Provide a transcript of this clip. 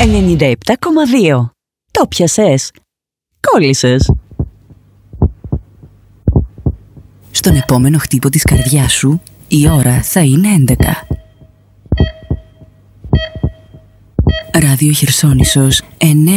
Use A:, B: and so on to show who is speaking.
A: 97,2. Το πιασες. Κόλλησες. Στον επόμενο χτύπο της καρδιάς σου η ώρα θα είναι 11. Ράδιο Χερσόνησος 9.